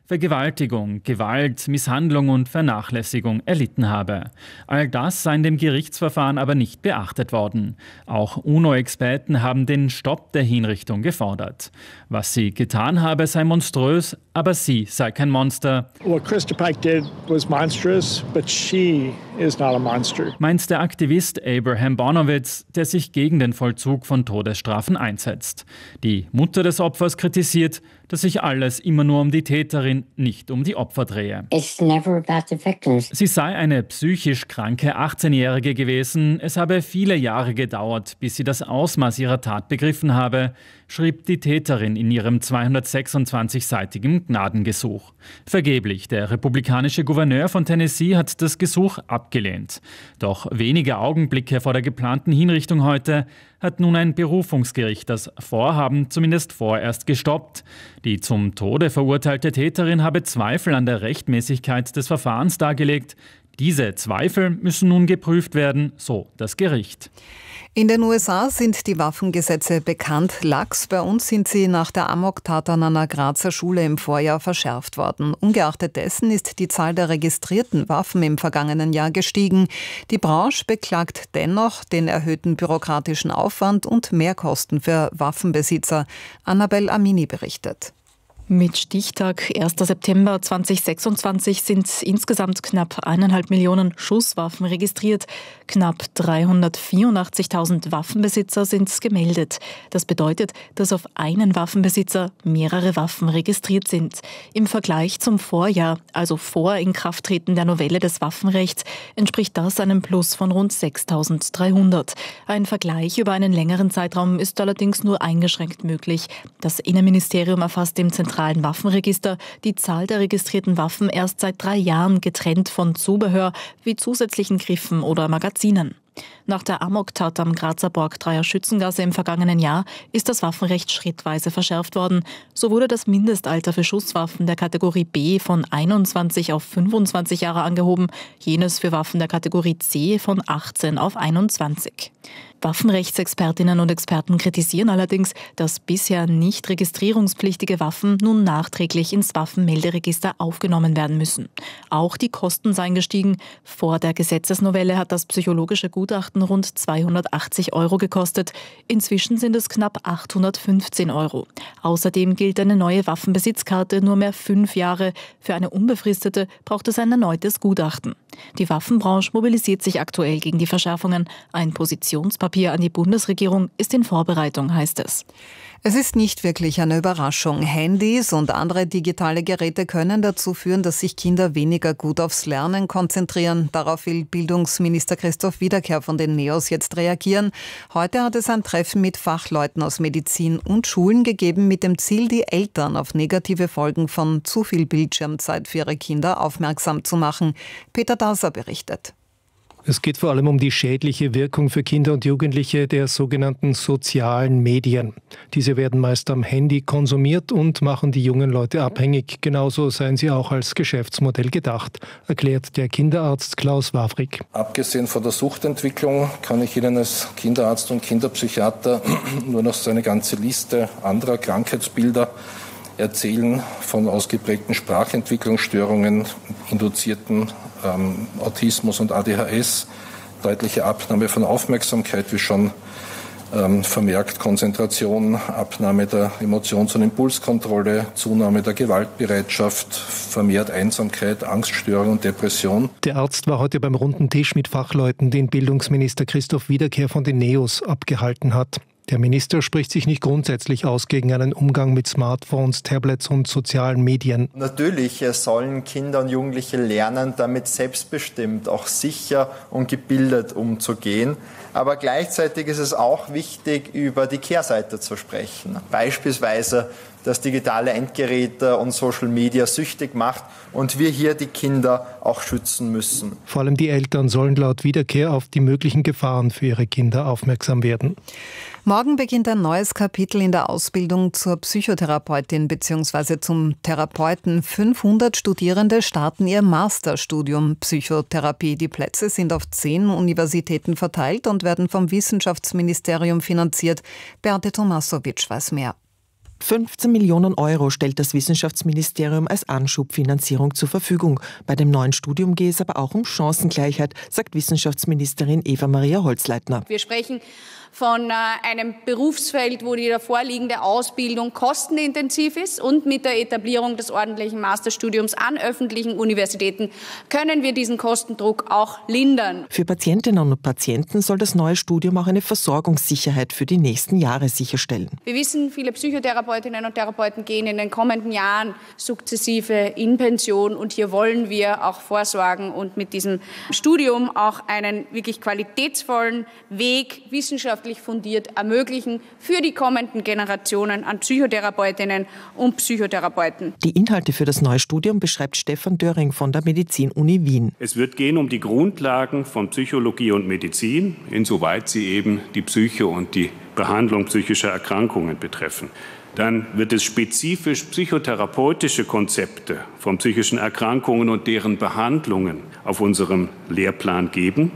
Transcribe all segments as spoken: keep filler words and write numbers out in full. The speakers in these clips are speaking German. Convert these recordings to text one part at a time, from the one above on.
Vergewaltigung, Gewalt, Misshandlung und Vernachlässigung erlitten habe. All das sei in dem Gerichtsverfahren aber nicht beachtet worden. Auch UNO-Experten haben den Stopp der Hinrichtung gefordert. Was sie getan habe, sei monströs, aber sie sei kein Monster. What Krista Pike did was monstrous, but she is not a monster. Meint der Aktivist Abraham Bonowitz, der sich gegen den Vollzug von Todesstrafen einsetzt. Die Mutter des Opfers kritisiert, dass sich alles immer nur um die Täterin, nicht um die Opfer drehe. It's never about the victims. Sie sei eine psychisch kranke achtzehnjährige gewesen. Es habe viele Jahre gedauert, bis sie das Ausmaß ihrer Tat begriffen habe, schrieb die Täterin in ihrem zweihundertsechsundzwanzig-seitigen Gnadengesuch. Vergeblich, der republikanische Gouverneur von Tennessee hat das Gesuch abgelehnt. Doch wenige Augenblicke vor der geplanten Hinrichtung heute hat nun ein Berufungsgericht das Vorhaben zumindest vorerst gestoppt. Die zum Tode verurteilte Täterin habe Zweifel an der Rechtmäßigkeit des Verfahrens dargelegt. Diese Zweifel müssen nun geprüft werden, so das Gericht. In den U S A sind die Waffengesetze bekannt lax. Bei uns sind sie nach der Amoktat an einer Grazer Schule im Vorjahr verschärft worden. Ungeachtet dessen ist die Zahl der registrierten Waffen im vergangenen Jahr gestiegen. Die Branche beklagt dennoch den erhöhten bürokratischen Aufwand und Mehrkosten für Waffenbesitzer. Annabel Amini berichtet. Mit Stichtag erster September zweitausendsechsundzwanzig sind insgesamt knapp eineinhalb Millionen Schusswaffen registriert. Knapp dreihundertvierundachtzigtausend Waffenbesitzer sind gemeldet. Das bedeutet, dass auf einen Waffenbesitzer mehrere Waffen registriert sind. Im Vergleich zum Vorjahr, also vor Inkrafttreten der Novelle des Waffenrechts, entspricht das einem Plus von rund sechstausenddreihundert. Ein Vergleich über einen längeren Zeitraum ist allerdings nur eingeschränkt möglich. Das Innenministerium erfasst im zentralen Waffenregister die Zahl der registrierten Waffen erst seit drei Jahren getrennt von Zubehör wie zusätzlichen Griffen oder Magazinen. Nach der Amoktat am Grazer Borgtreyer Schützengasse im vergangenen Jahr ist das Waffenrecht schrittweise verschärft worden. So wurde das Mindestalter für Schusswaffen der Kategorie B von einundzwanzig auf fünfundzwanzig Jahre angehoben, jenes für Waffen der Kategorie C von achtzehn auf einundzwanzig. Waffenrechtsexpertinnen und Experten kritisieren allerdings, dass bisher nicht registrierungspflichtige Waffen nun nachträglich ins Waffenmelderegister aufgenommen werden müssen. Auch die Kosten seien gestiegen. Vor der Gesetzesnovelle hat das psychologische Gutachten rund zweihundertachtzig Euro gekostet. Inzwischen sind es knapp achthundertfünfzehn Euro. Außerdem gilt eine neue Waffenbesitzkarte nur mehr fünf Jahre. Für eine unbefristete braucht es ein erneutes Gutachten. Die Waffenbranche mobilisiert sich aktuell gegen die Verschärfungen. Ein Positionspapier an die Bundesregierung ist in Vorbereitung, heißt es. Es ist nicht wirklich eine Überraschung. Handys und andere digitale Geräte können dazu führen, dass sich Kinder weniger gut aufs Lernen konzentrieren. Darauf will Bildungsminister Christoph Wiederkehr von den Neos jetzt reagieren. Heute hat es ein Treffen mit Fachleuten aus Medizin und Schulen gegeben, mit dem Ziel, die Eltern auf negative Folgen von zu viel Bildschirmzeit für ihre Kinder aufmerksam zu machen. Peter Daser berichtet. Es geht vor allem um die schädliche Wirkung für Kinder und Jugendliche der sogenannten sozialen Medien. Diese werden meist am Handy konsumiert und machen die jungen Leute abhängig. Genauso seien sie auch als Geschäftsmodell gedacht, erklärt der Kinderarzt Klaus Wawrig. Abgesehen von der Suchtentwicklung kann ich Ihnen als Kinderarzt und Kinderpsychiater nur noch so eine ganze Liste anderer Krankheitsbilder erzählen, von ausgeprägten Sprachentwicklungsstörungen, induzierten ähm, Autismus und A D H S, deutliche Abnahme von Aufmerksamkeit, wie schon ähm, vermerkt, Konzentration, Abnahme der Emotions- und Impulskontrolle, Zunahme der Gewaltbereitschaft, vermehrt Einsamkeit, Angststörung und Depression. Der Arzt war heute beim runden Tisch mit Fachleuten, den Bildungsminister Christoph Wiederkehr von den Neos abgehalten hat. Der Minister spricht sich nicht grundsätzlich aus gegen einen Umgang mit Smartphones, Tablets und sozialen Medien. Natürlich sollen Kinder und Jugendliche lernen, damit selbstbestimmt, auch sicher und gebildet umzugehen. Aber gleichzeitig ist es auch wichtig, über die Kehrseite zu sprechen. Beispielsweise, dass digitale Endgeräte und Social Media süchtig macht und wir hier die Kinder auch schützen müssen. Vor allem die Eltern sollen laut Wiederkehr auf die möglichen Gefahren für ihre Kinder aufmerksam werden. Morgen beginnt ein neues Kapitel in der Ausbildung zur Psychotherapeutin bzw. zum Therapeuten. fünfhundert Studierende starten ihr Masterstudium Psychotherapie. Die Plätze sind auf zehn Universitäten verteilt und werden vom Wissenschaftsministerium finanziert. Beate Tomasowitsch weiß mehr. fünfzehn Millionen Euro stellt das Wissenschaftsministerium als Anschubfinanzierung zur Verfügung. Bei dem neuen Studium gehe es aber auch um Chancengleichheit, sagt Wissenschaftsministerin Eva-Maria Holzleitner. Wir sprechen von äh, einem Berufsfeld, wo die davorliegende Ausbildung kostenintensiv ist, und mit der Etablierung des ordentlichen Masterstudiums an öffentlichen Universitäten können wir diesen Kostendruck auch lindern. Für Patientinnen und Patienten soll das neue Studium auch eine Versorgungssicherheit für die nächsten Jahre sicherstellen. Wir wissen, viele Psychotherapeutinnen und Therapeuten gehen in den kommenden Jahren sukzessive in Pension, und hier wollen wir auch vorsorgen und mit diesem Studium auch einen wirklich qualitätsvollen Weg, wissenschaftlich fundiert, ermöglichen für die kommenden Generationen an Psychotherapeutinnen und Psychotherapeuten. Die Inhalte für das neue Studium beschreibt Stefan Döring von der Medizin-Uni Wien. Es wird gehen um die Grundlagen von Psychologie und Medizin, insoweit sie eben die Psyche und die Behandlung psychischer Erkrankungen betreffen. Dann wird es spezifisch psychotherapeutische Konzepte von psychischen Erkrankungen und deren Behandlungen auf unserem Lehrplan geben.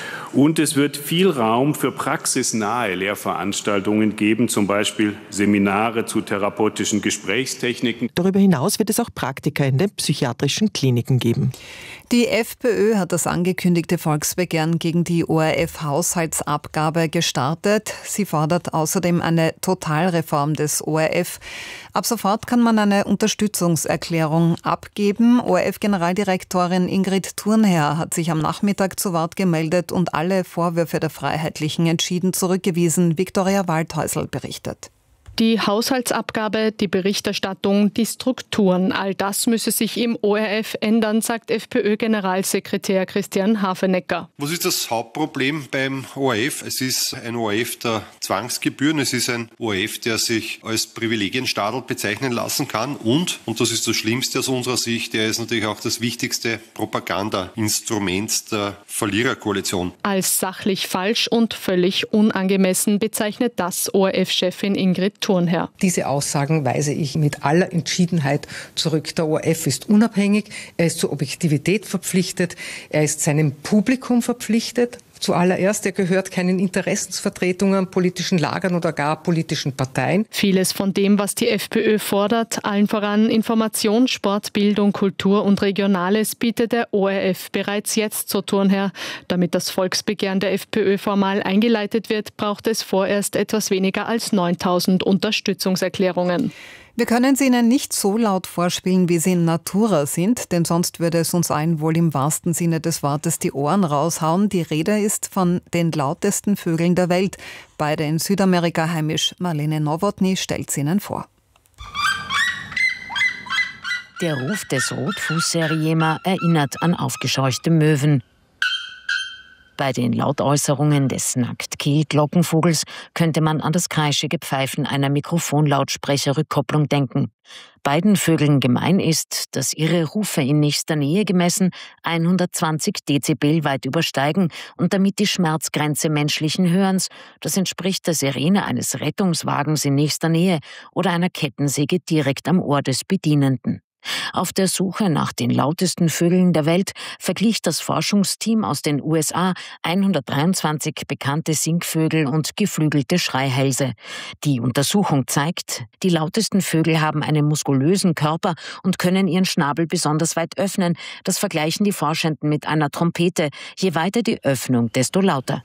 Und es wird viel Raum für praxisnahe Lehrveranstaltungen geben, zum Beispiel Seminare zu therapeutischen Gesprächstechniken. Darüber hinaus wird es auch Praktika in den psychiatrischen Kliniken geben. Die FPÖ hat das angekündigte Volksbegehren gegen die O R F-Haushaltsabgabe gestartet. Sie fordert außerdem eine Totalreform des O R F. Ab sofort kann man eine Unterstützungserklärung abgeben. O R F-Generaldirektorin Ingrid Thurnherr hat sich am Nachmittag zu Wort gemeldet und alle Vorwürfe der Freiheitlichen entschieden zurückgewiesen. Viktoria Waldhäusl berichtet. Die Haushaltsabgabe, die Berichterstattung, die Strukturen, all das müsse sich im O R F ändern, sagt FPÖ-Generalsekretär Christian Hafenecker. Was ist das Hauptproblem beim O R F? Es ist ein O R F der Zwangsgebühren, es ist ein O R F, der sich als Privilegienstaatl bezeichnen lassen kann, und, und das ist das Schlimmste aus unserer Sicht, der ist natürlich auch das wichtigste Propagandainstrument der Verliererkoalition. Als sachlich falsch und völlig unangemessen bezeichnet das O R F-Chefin Ingrid Thurnherr. Diese Aussagen weise ich mit aller Entschiedenheit zurück. Der O R F ist unabhängig, er ist zur Objektivität verpflichtet, er ist seinem Publikum verpflichtet. Zuallererst, er gehört keinen Interessensvertretungen, politischen Lagern oder gar politischen Parteien. Vieles von dem, was die FPÖ fordert, allen voran Information, Sport, Bildung, Kultur und Regionales, bietet der O R F bereits jetzt, so Thurnherr. Damit das Volksbegehren der FPÖ formal eingeleitet wird, braucht es vorerst etwas weniger als neuntausend Unterstützungserklärungen. Wir können sie Ihnen nicht so laut vorspielen, wie sie in Natura sind, denn sonst würde es uns allen wohl im wahrsten Sinne des Wortes die Ohren raushauen. Die Rede ist von den lautesten Vögeln der Welt. Beide in Südamerika heimisch. Marlene Nowotny stellt sie Ihnen vor. Der Ruf des Rotfußseriema erinnert an aufgescheuchte Möwen. Bei den Lautäußerungen des Nacktkehlglockenvogels könnte man an das kreischige Pfeifen einer Mikrofonlautsprecherrückkopplung denken. Beiden Vögeln gemein ist, dass ihre Rufe in nächster Nähe gemessen hundertzwanzig Dezibel weit übersteigen und damit die Schmerzgrenze menschlichen Hörens, das entspricht der Sirene eines Rettungswagens in nächster Nähe oder einer Kettensäge direkt am Ohr des Bedienenden. Auf der Suche nach den lautesten Vögeln der Welt verglich das Forschungsteam aus den U S A hundertdreiundzwanzig bekannte Singvögel und geflügelte Schreihälse. Die Untersuchung zeigt, die lautesten Vögel haben einen muskulösen Körper und können ihren Schnabel besonders weit öffnen. Das vergleichen die Forschenden mit einer Trompete. Je weiter die Öffnung, desto lauter.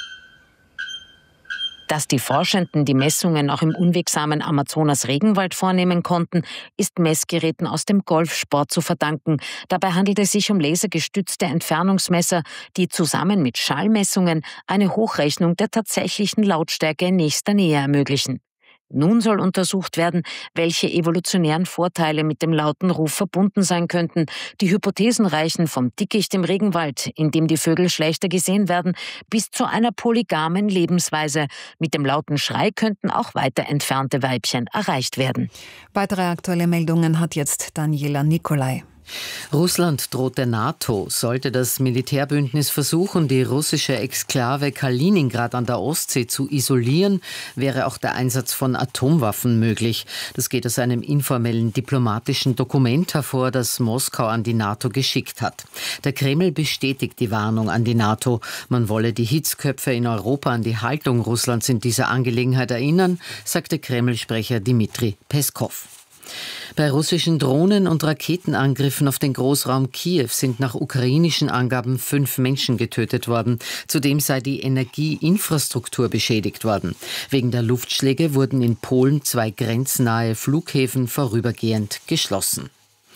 Dass die Forschenden die Messungen auch im unwegsamen Amazonas-Regenwald vornehmen konnten, ist Messgeräten aus dem Golfsport zu verdanken. Dabei handelt es sich um lasergestützte Entfernungsmesser, die zusammen mit Schallmessungen eine Hochrechnung der tatsächlichen Lautstärke in nächster Nähe ermöglichen. Nun soll untersucht werden, welche evolutionären Vorteile mit dem lauten Ruf verbunden sein könnten. Die Hypothesen reichen vom Dickicht im Regenwald, in dem die Vögel schlechter gesehen werden, bis zu einer polygamen Lebensweise. Mit dem lauten Schrei könnten auch weiter entfernte Weibchen erreicht werden. Weitere aktuelle Meldungen hat jetzt Daniela Nicolai. Russland droht der NATO. Sollte das Militärbündnis versuchen, die russische Exklave Kaliningrad an der Ostsee zu isolieren, wäre auch der Einsatz von Atomwaffen möglich. Das geht aus einem informellen diplomatischen Dokument hervor, das Moskau an die NATO geschickt hat. Der Kreml bestätigt die Warnung an die NATO. Man wolle die Hitzköpfe in Europa an die Haltung Russlands in dieser Angelegenheit erinnern, sagte Kreml-Sprecher Dmitri Peskov. Bei russischen Drohnen- und Raketenangriffen auf den Großraum Kiew sind nach ukrainischen Angaben fünf Menschen getötet worden. Zudem sei die Energieinfrastruktur beschädigt worden. Wegen der Luftschläge wurden in Polen zwei grenznahe Flughäfen vorübergehend geschlossen.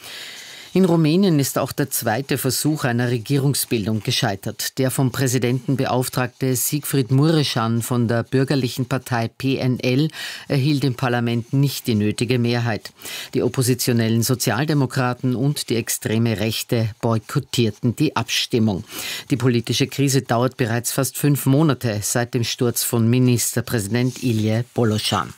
In Rumänien ist auch der zweite Versuch einer Regierungsbildung gescheitert. Der vom Präsidenten beauftragte Siegfried Mureșan von der bürgerlichen Partei P N L erhielt im Parlament nicht die nötige Mehrheit. Die oppositionellen Sozialdemokraten und die extreme Rechte boykottierten die Abstimmung. Die politische Krise dauert bereits fast fünf Monate seit dem Sturz von Ministerpräsident Ilje Boloșan.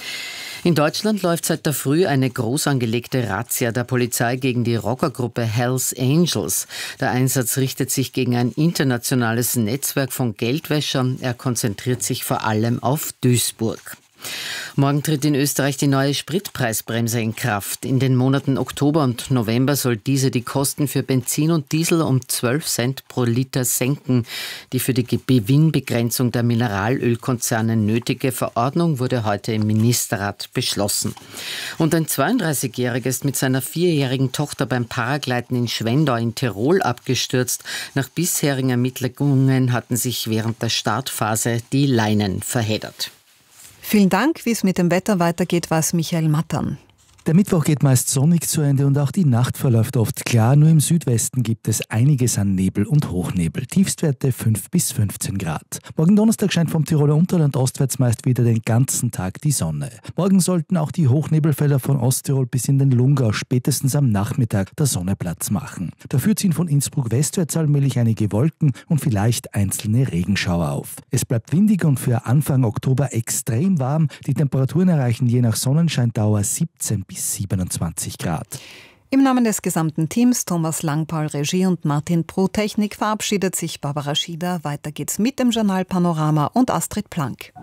In Deutschland läuft seit der Früh eine groß angelegte Razzia der Polizei gegen die Rockergruppe Hells Angels. Der Einsatz richtet sich gegen ein internationales Netzwerk von Geldwäschern. Er konzentriert sich vor allem auf Duisburg. Morgen tritt in Österreich die neue Spritpreisbremse in Kraft. In den Monaten Oktober und November soll diese die Kosten für Benzin und Diesel um zwölf Cent pro Liter senken. Die für die Gewinnbegrenzung der Mineralölkonzerne nötige Verordnung wurde heute im Ministerrat beschlossen. Und ein zweiunddreißigjähriger ist mit seiner vierjährigen Tochter beim Paragleiten in Schwendau in Tirol abgestürzt. Nach bisherigen Ermittlungen hatten sich während der Startphase die Leinen verheddert. Vielen Dank. Wie es mit dem Wetter weitergeht, weiß Michael Mattern. Der Mittwoch geht meist sonnig zu Ende und auch die Nacht verläuft oft klar. Nur im Südwesten gibt es einiges an Nebel und Hochnebel. Tiefstwerte fünf bis fünfzehn Grad. Morgen Donnerstag scheint vom Tiroler Unterland ostwärts meist wieder den ganzen Tag die Sonne. Morgen sollten auch die Hochnebelfelder von Osttirol bis in den Lungau spätestens am Nachmittag der Sonne Platz machen. Dafür ziehen von Innsbruck westwärts allmählich einige Wolken und vielleicht einzelne Regenschauer auf. Es bleibt windig und für Anfang Oktober extrem warm. Die Temperaturen erreichen je nach Sonnenscheindauer siebzehn bis siebenundzwanzig Grad. Im Namen des gesamten Teams, Thomas Langpaul Regie und Martin Pro Technik, verabschiedet sich Barbara Schieder. Weiter geht's mit dem Journal Panorama und Astrid Plank.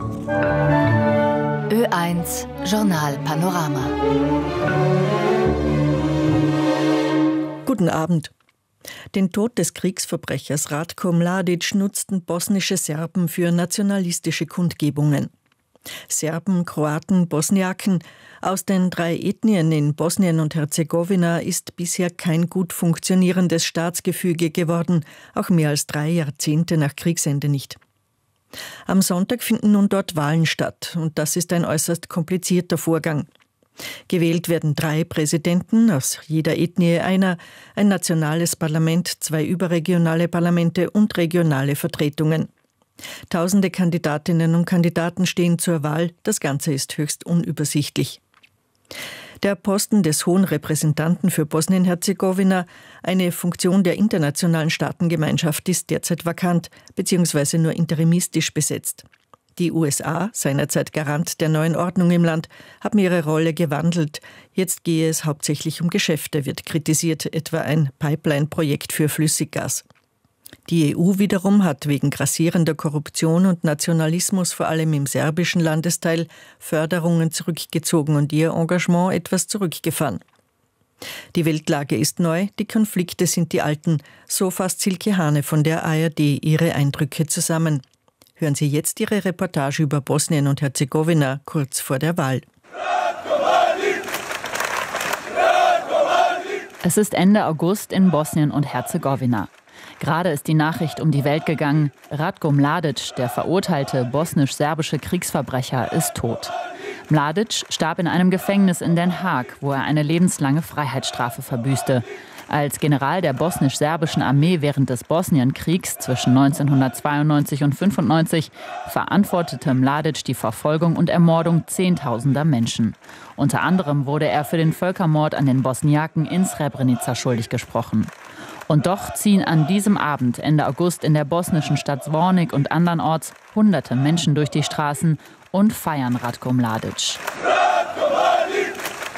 Ö eins Journal Panorama. Guten Abend. Den Tod des Kriegsverbrechers Ratko Mladic nutzten bosnische Serben für nationalistische Kundgebungen. Serben, Kroaten, Bosniaken. Aus den drei Ethnien in Bosnien und Herzegowina ist bisher kein gut funktionierendes Staatsgefüge geworden, auch mehr als drei Jahrzehnte nach Kriegsende nicht. Am Sonntag finden nun dort Wahlen statt und das ist ein äußerst komplizierter Vorgang. Gewählt werden drei Präsidenten, aus jeder Ethnie einer, ein nationales Parlament, zwei überregionale Parlamente und regionale Vertretungen. Tausende Kandidatinnen und Kandidaten stehen zur Wahl, das Ganze ist höchst unübersichtlich. Der Posten des Hohen Repräsentanten für Bosnien-Herzegowina, eine Funktion der internationalen Staatengemeinschaft, ist derzeit vakant bzw. nur interimistisch besetzt. Die U S A, seinerzeit Garant der neuen Ordnung im Land, haben ihre Rolle gewandelt. Jetzt gehe es hauptsächlich um Geschäfte, wird kritisiert, etwa ein Pipeline-Projekt für Flüssiggas. Die E U wiederum hat wegen grassierender Korruption und Nationalismus vor allem im serbischen Landesteil Förderungen zurückgezogen und ihr Engagement etwas zurückgefahren. Die Weltlage ist neu, die Konflikte sind die alten. So fasst Silke Hane von der A R D ihre Eindrücke zusammen. Hören Sie jetzt ihre Reportage über Bosnien und Herzegowina kurz vor der Wahl. Es ist Ende August in Bosnien und Herzegowina. Gerade ist die Nachricht um die Welt gegangen, Ratko Mladic, der verurteilte bosnisch-serbische Kriegsverbrecher, ist tot. Mladic starb in einem Gefängnis in Den Haag, wo er eine lebenslange Freiheitsstrafe verbüßte. Als General der bosnisch-serbischen Armee während des Bosnienkriegs zwischen neunzehnhundertzweiundneunzig und fünfundneunzig verantwortete Mladic die Verfolgung und Ermordung zehntausender Menschen. Unter anderem wurde er für den Völkermord an den Bosniaken in Srebrenica schuldig gesprochen. Und doch ziehen an diesem Abend Ende August in der bosnischen Stadt Zvornik und andernorts hunderte Menschen durch die Straßen und feiern Ratko Mladic.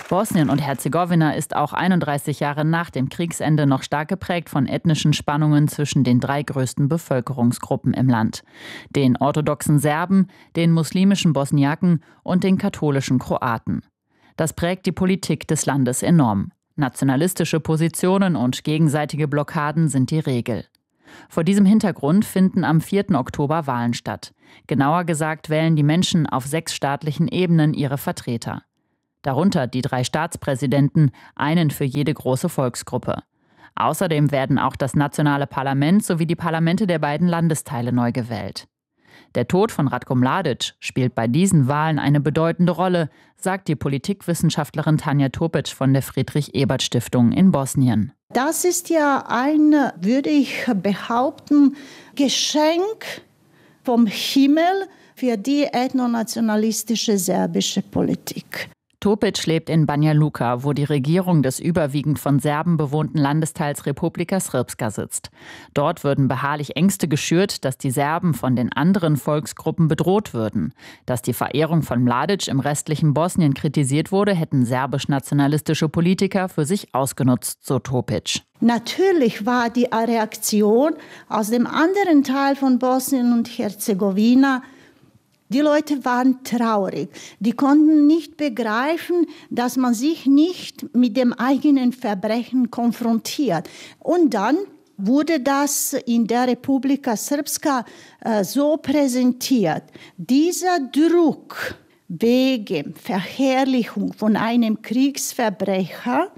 Bosnien und Herzegowina ist auch einunddreißig Jahre nach dem Kriegsende noch stark geprägt von ethnischen Spannungen zwischen den drei größten Bevölkerungsgruppen im Land: den orthodoxen Serben, den muslimischen Bosniaken und den katholischen Kroaten. Das prägt die Politik des Landes enorm. Nationalistische Positionen und gegenseitige Blockaden sind die Regel. Vor diesem Hintergrund finden am vierten Oktober Wahlen statt. Genauer gesagt wählen die Menschen auf sechs staatlichen Ebenen ihre Vertreter. Darunter die drei Staatspräsidenten, einen für jede große Volksgruppe. Außerdem werden auch das nationale Parlament sowie die Parlamente der beiden Landesteile neu gewählt. Der Tod von Ratko Mladic spielt bei diesen Wahlen eine bedeutende Rolle, sagt die Politikwissenschaftlerin Tanja Topic von der Friedrich-Ebert-Stiftung in Bosnien. Das ist ja ein, würde ich behaupten, Geschenk vom Himmel für die ethnonationalistische serbische Politik. Topic lebt in Banja Luka, wo die Regierung des überwiegend von Serben bewohnten Landesteils Republika Srpska sitzt. Dort würden beharrlich Ängste geschürt, dass die Serben von den anderen Volksgruppen bedroht würden. Dass die Verehrung von Mladic im restlichen Bosnien kritisiert wurde, hätten serbisch-nationalistische Politiker für sich ausgenutzt, so Topic. Natürlich war die Reaktion aus dem anderen Teil von Bosnien und Herzegowina, die Leute waren traurig. Die konnten nicht begreifen, dass man sich nicht mit dem eigenen Verbrechen konfrontiert. Und dann wurde das in der Republika Srpska äh, so präsentiert. Dieser Druck wegen Verherrlichung von einem Kriegsverbrecher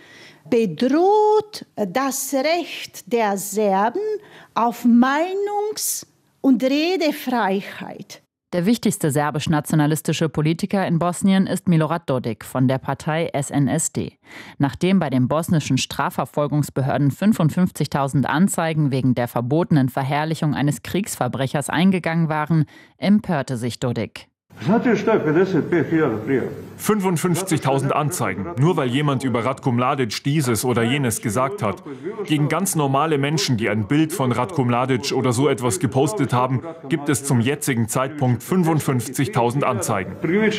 bedroht das Recht der Serben auf Meinungs- und Redefreiheit. Der wichtigste serbisch-nationalistische Politiker in Bosnien ist Milorad Dodik von der Partei S N S D. Nachdem bei den bosnischen Strafverfolgungsbehörden fünfundfünfzigtausend Anzeigen wegen der verbotenen Verherrlichung eines Kriegsverbrechers eingegangen waren, empörte sich Dodik. fünfundfünfzigtausend Anzeigen, nur weil jemand über Ratko Mladic dieses oder jenes gesagt hat. Gegen ganz normale Menschen, die ein Bild von Ratko Mladic oder so etwas gepostet haben, gibt es zum jetzigen Zeitpunkt fünfundfünfzigtausend Anzeigen.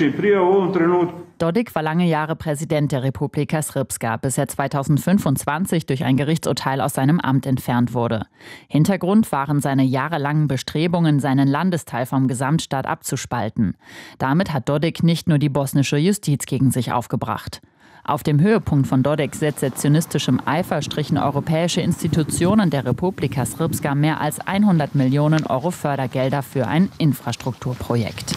Dodik war lange Jahre Präsident der Republika Srpska, bis er zweitausendfünfundzwanzig durch ein Gerichtsurteil aus seinem Amt entfernt wurde. Hintergrund waren seine jahrelangen Bestrebungen, seinen Landesteil vom Gesamtstaat abzuspalten. Damit hat Dodik nicht nur die bosnische Justiz gegen sich aufgebracht. Auf dem Höhepunkt von Dodiks sezessionistischem Eifer strichen europäische Institutionen der Republika Srpska mehr als hundert Millionen Euro Fördergelder für ein Infrastrukturprojekt.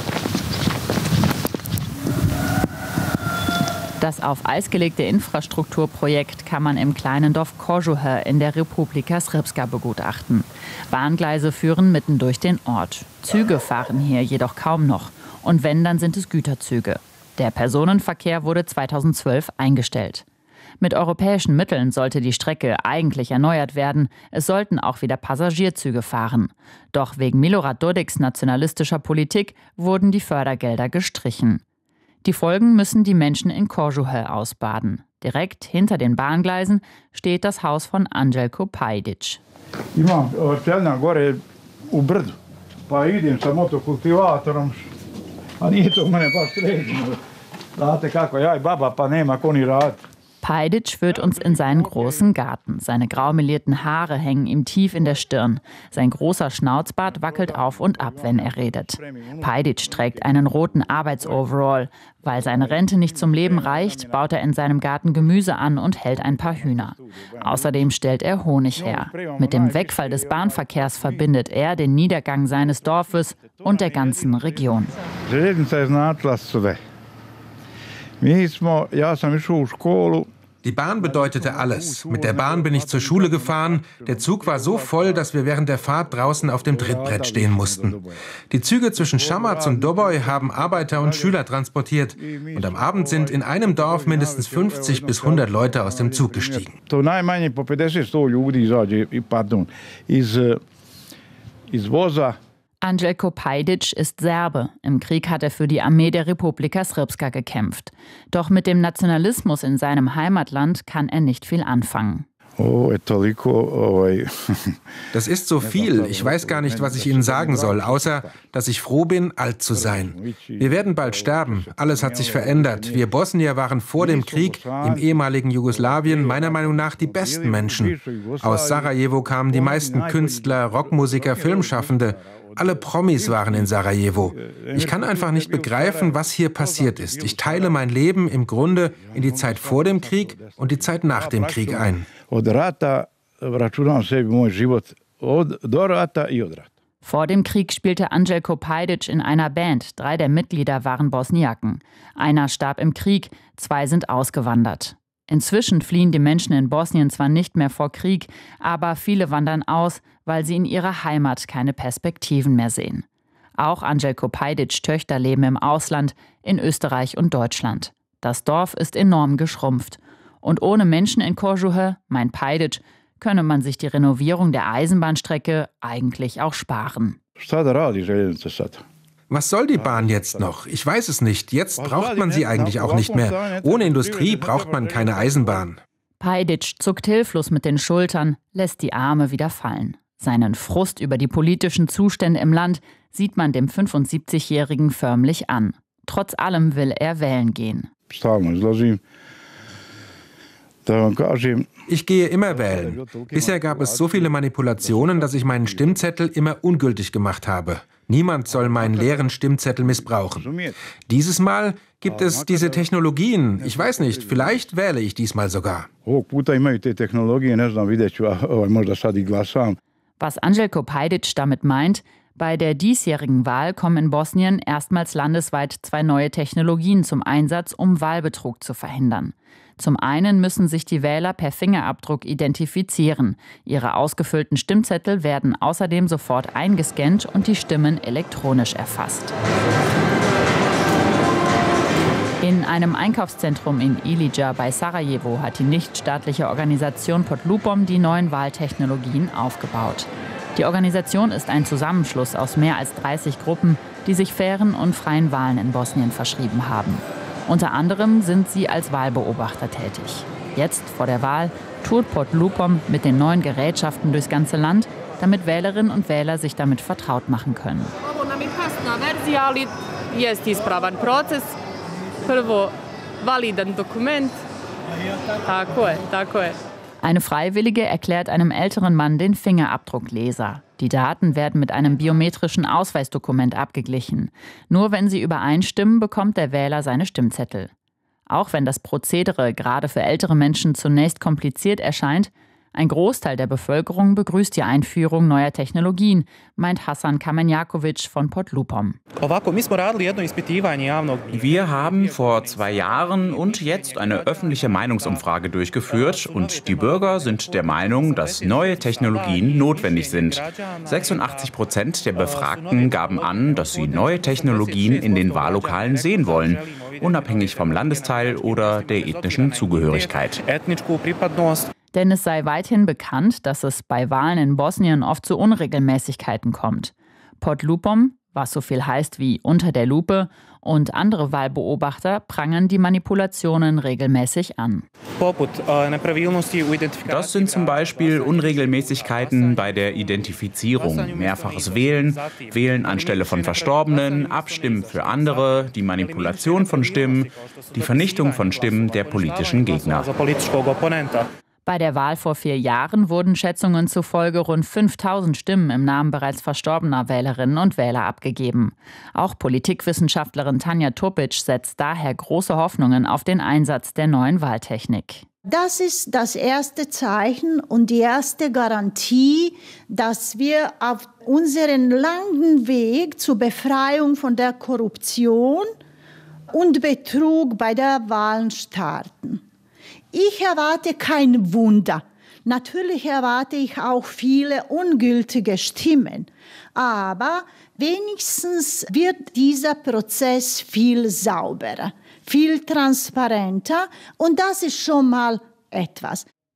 Das auf Eis gelegte Infrastrukturprojekt kann man im kleinen Dorf Kožuhe in der Republika Srpska begutachten. Bahngleise führen mitten durch den Ort. Züge fahren hier jedoch kaum noch. Und wenn, dann sind es Güterzüge. Der Personenverkehr wurde zweitausendzwölf eingestellt. Mit europäischen Mitteln sollte die Strecke eigentlich erneuert werden. Es sollten auch wieder Passagierzüge fahren. Doch wegen Milorad Dodiks nationalistischer Politik wurden die Fördergelder gestrichen. Die Folgen müssen die Menschen in Kožuhe ausbaden. Direkt hinter den Bahngleisen steht das Haus von Anđelko Pajdić. Imam čelnja gore u brdu, pa idem sa motokultivatorom, a nije to mene baš sređeno. Znate kako, ja i baba, pa nema ko ni rad. Pajdić führt uns in seinen großen Garten. Seine graumelierten Haare hängen ihm tief in der Stirn. Sein großer Schnauzbart wackelt auf und ab, wenn er redet. Pajdić trägt einen roten Arbeitsoverall. Weil seine Rente nicht zum Leben reicht, baut er in seinem Garten Gemüse an und hält ein paar Hühner. Außerdem stellt er Honig her. Mit dem Wegfall des Bahnverkehrs verbindet er den Niedergang seines Dorfes und der ganzen Region. Die Bahn bedeutete alles. Mit der Bahn bin ich zur Schule gefahren. Der Zug war so voll, dass wir während der Fahrt draußen auf dem Trittbrett stehen mussten. Die Züge zwischen Šamac und Doboj haben Arbeiter und Schüler transportiert. Und am Abend sind in einem Dorf mindestens fünfzig bis hundert Leute aus dem Zug gestiegen. Anđelko Pajdić ist Serbe. Im Krieg hat er für die Armee der Republika Srpska gekämpft. Doch mit dem Nationalismus in seinem Heimatland kann er nicht viel anfangen. Das ist so viel. Ich weiß gar nicht, was ich Ihnen sagen soll, außer, dass ich froh bin, alt zu sein. Wir werden bald sterben. Alles hat sich verändert. Wir Bosnier waren vor dem Krieg im ehemaligen Jugoslawien meiner Meinung nach die besten Menschen. Aus Sarajevo kamen die meisten Künstler, Rockmusiker, Filmschaffende. Alle Promis waren in Sarajevo. Ich kann einfach nicht begreifen, was hier passiert ist. Ich teile mein Leben im Grunde in die Zeit vor dem Krieg und die Zeit nach dem Krieg ein. Vor dem Krieg spielte Anđelko Pajdić in einer Band. Drei der Mitglieder waren Bosniaken. Einer starb im Krieg, zwei sind ausgewandert. Inzwischen fliehen die Menschen in Bosnien zwar nicht mehr vor Krieg, aber viele wandern aus, weil sie in ihrer Heimat keine Perspektiven mehr sehen. Auch Anđelko Pajdić Töchter leben im Ausland, in Österreich und Deutschland. Das Dorf ist enorm geschrumpft. Und ohne Menschen in Kožuhe, meint Pajdić, könne man sich die Renovierung der Eisenbahnstrecke eigentlich auch sparen. Was soll die Bahn jetzt noch? Ich weiß es nicht. Jetzt braucht man sie eigentlich auch nicht mehr. Ohne Industrie braucht man keine Eisenbahn. Pajdić zuckt hilflos mit den Schultern, lässt die Arme wieder fallen. Seinen Frust über die politischen Zustände im Land sieht man dem fünfundsiebzigjährigen förmlich an. Trotz allem will er wählen gehen. Ich gehe immer wählen. Bisher gab es so viele Manipulationen, dass ich meinen Stimmzettel immer ungültig gemacht habe. Niemand soll meinen leeren Stimmzettel missbrauchen. Dieses Mal gibt es diese Technologien. Ich weiß nicht, vielleicht wähle ich diesmal sogar. Was Anđelko Pajdić damit meint, bei der diesjährigen Wahl kommen in Bosnien erstmals landesweit zwei neue Technologien zum Einsatz, um Wahlbetrug zu verhindern. Zum einen müssen sich die Wähler per Fingerabdruck identifizieren. Ihre ausgefüllten Stimmzettel werden außerdem sofort eingescannt und die Stimmen elektronisch erfasst. In einem Einkaufszentrum in Ilija bei Sarajevo hat die nichtstaatliche Organisation Pod Lupom die neuen Wahltechnologien aufgebaut. Die Organisation ist ein Zusammenschluss aus mehr als dreißig Gruppen, die sich fairen und freien Wahlen in Bosnien verschrieben haben. Unter anderem sind sie als Wahlbeobachter tätig. Jetzt, vor der Wahl, tourt Pod Lupom mit den neuen Gerätschaften durchs ganze Land, damit Wählerinnen und Wähler sich damit vertraut machen können. Eine Freiwillige erklärt einem älteren Mann den Fingerabdruckleser. Die Daten werden mit einem biometrischen Ausweisdokument abgeglichen. Nur wenn sie übereinstimmen, bekommt der Wähler seine Stimmzettel. Auch wenn das Prozedere gerade für ältere Menschen zunächst kompliziert erscheint, ein Großteil der Bevölkerung begrüßt die Einführung neuer Technologien, meint Hasan Kamenjakovic von Pod Lupom. Wir haben vor zwei Jahren und jetzt eine öffentliche Meinungsumfrage durchgeführt und die Bürger sind der Meinung, dass neue Technologien notwendig sind. sechsundachtzig Prozent der Befragten gaben an, dass sie neue Technologien in den Wahllokalen sehen wollen, unabhängig vom Landesteil oder der ethnischen Zugehörigkeit. Denn es sei weithin bekannt, dass es bei Wahlen in Bosnien oft zu Unregelmäßigkeiten kommt. Pod Lupom, was so viel heißt wie unter der Lupe, und andere Wahlbeobachter prangern die Manipulationen regelmäßig an. Das sind zum Beispiel Unregelmäßigkeiten bei der Identifizierung, mehrfaches Wählen, Wählen anstelle von Verstorbenen, Abstimmen für andere, die Manipulation von Stimmen, die Vernichtung von Stimmen der politischen Gegner. Bei der Wahl vor vier Jahren wurden Schätzungen zufolge rund fünftausend Stimmen im Namen bereits verstorbener Wählerinnen und Wähler abgegeben. Auch Politikwissenschaftlerin Tanja Topic setzt daher große Hoffnungen auf den Einsatz der neuen Wahltechnik. Das ist das erste Zeichen und die erste Garantie, dass wir auf unserem langen Weg zur Befreiung von der Korruption und Betrug bei der Wahl starten. Ich erwarte kein Wunder. Natürlich erwarte ich auch viele ungültige Stimmen. Aber wenigstens wird dieser Prozess viel sauberer, viel transparenter. Und das ist schon mal etwas.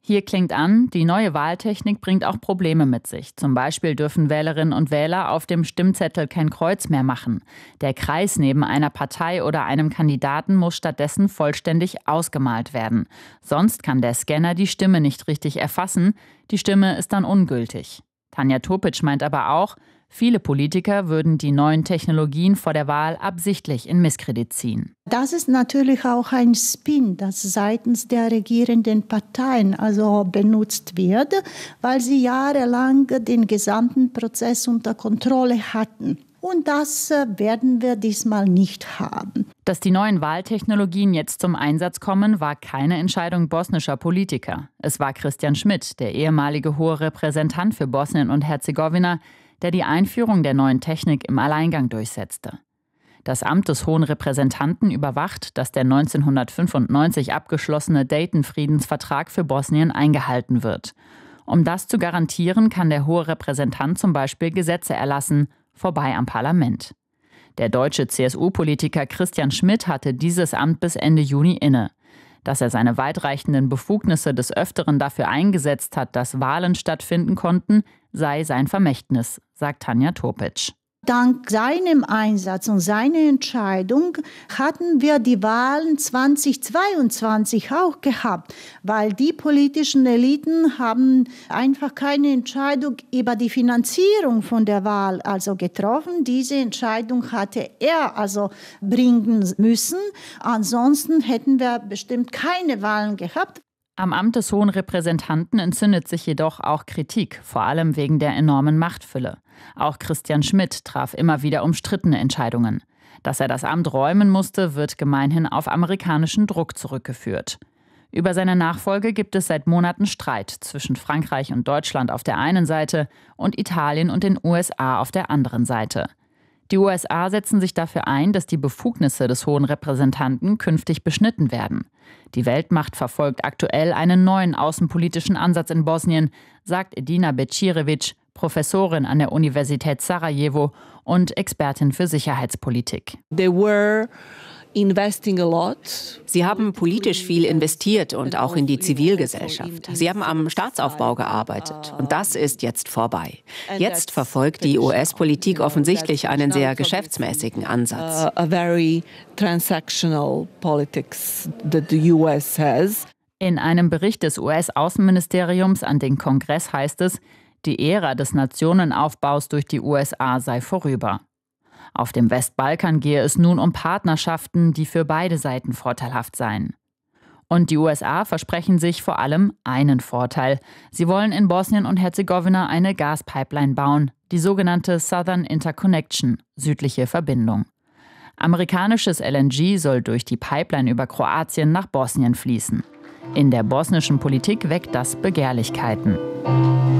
Hier klingt an, die neue Wahltechnik bringt auch Probleme mit sich. Zum Beispiel dürfen Wählerinnen und Wähler auf dem Stimmzettel kein Kreuz mehr machen. Der Kreis neben einer Partei oder einem Kandidaten muss stattdessen vollständig ausgemalt werden. Sonst kann der Scanner die Stimme nicht richtig erfassen. Die Stimme ist dann ungültig. Tanja Topic meint aber auch, viele Politiker würden die neuen Technologien vor der Wahl absichtlich in Misskredit ziehen. Das ist natürlich auch ein Spin, das seitens der regierenden Parteien also benutzt wird, weil sie jahrelang den gesamten Prozess unter Kontrolle hatten. Und das werden wir diesmal nicht haben. Dass die neuen Wahltechnologien jetzt zum Einsatz kommen, war keine Entscheidung bosnischer Politiker. Es war Christian Schmidt, der ehemalige hohe Repräsentant für Bosnien und Herzegowina, der die Einführung der neuen Technik im Alleingang durchsetzte. Das Amt des Hohen Repräsentanten überwacht, dass der neunzehnhundertfünfundneunzig abgeschlossene Dayton-Friedensvertrag für Bosnien eingehalten wird. Um das zu garantieren, kann der Hohe Repräsentant zum Beispiel Gesetze erlassen, vorbei am Parlament. Der deutsche C S U-Politiker Christian Schmidt hatte dieses Amt bis Ende Juni inne. Dass er seine weitreichenden Befugnisse des Öfteren dafür eingesetzt hat, dass Wahlen stattfinden konnten, sei sein Vermächtnis, sagt Tanja Topic. Dank seinem Einsatz und seiner Entscheidung hatten wir die Wahlen zweitausendzweiundzwanzig auch gehabt, weil die politischen Eliten haben einfach keine Entscheidung über die Finanzierung von der Wahl also getroffen. Diese Entscheidung hatte er also bringen müssen. Ansonsten hätten wir bestimmt keine Wahlen gehabt. Am Amt des Hohen Repräsentanten entzündet sich jedoch auch Kritik, vor allem wegen der enormen Machtfülle. Auch Christian Schmidt traf immer wieder umstrittene Entscheidungen. Dass er das Amt räumen musste, wird gemeinhin auf amerikanischen Druck zurückgeführt. Über seine Nachfolge gibt es seit Monaten Streit zwischen Frankreich und Deutschland auf der einen Seite und Italien und den U S A auf der anderen Seite. Die U S A setzen sich dafür ein, dass die Befugnisse des Hohen Repräsentanten künftig beschnitten werden. Die Weltmacht verfolgt aktuell einen neuen außenpolitischen Ansatz in Bosnien, sagt Edina Bećirević, Professorin an der Universität Sarajevo und Expertin für Sicherheitspolitik. They were investing a lot. Sie haben politisch viel investiert und auch in die Zivilgesellschaft. Sie haben am Staatsaufbau gearbeitet und das ist jetzt vorbei. Jetzt verfolgt die U S-Politik offensichtlich einen sehr geschäftsmäßigen Ansatz. A very transactional politics that the U S has. In einem Bericht des U S-Außenministeriums an den Kongress heißt es, die Ära des Nationenaufbaus durch die U S A sei vorüber. Auf dem Westbalkan gehe es nun um Partnerschaften, die für beide Seiten vorteilhaft seien. Und die U S A versprechen sich vor allem einen Vorteil. Sie wollen in Bosnien und Herzegowina eine Gaspipeline bauen, die sogenannte Southern Interconnection, südliche Verbindung. Amerikanisches L N G soll durch die Pipeline über Kroatien nach Bosnien fließen. In der bosnischen Politik weckt das Begehrlichkeiten.